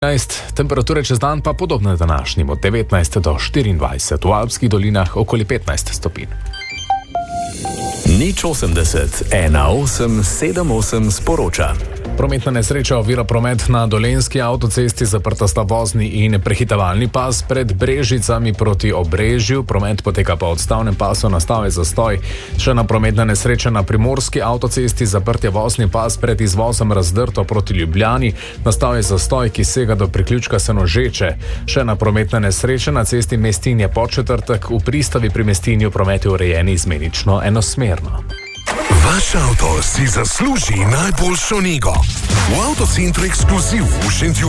Temperature čez dan pa podobne današnjim, od 19 do 24, v Alpskih dolinah okoli 15 stopinj. Nič 80, 1878 sporoča. Prometna nesreča ovira promet na Dolenjski avtocesti, zaprta sta vozni in prehitevalni pas pred Brežicami proti Obrežju, promet poteka po odstavnem pasu, nastal je zastoj. Še ena prometna nesreča na Primorski avtocesti, zaprt je vozni pas pred izvozom Razdrto proti Ljubljani, nastal je zastoj, ki sega do priključka Senožeče. Še ena prometna nesreča na cesti Mestinje Podčetrtek, v pristavi pri Mestinju promet je urejen izmenično enosmerno. Vaš avto si zasluži najboljšo nego. V Avtocentru Ekskluziv v Šentjurju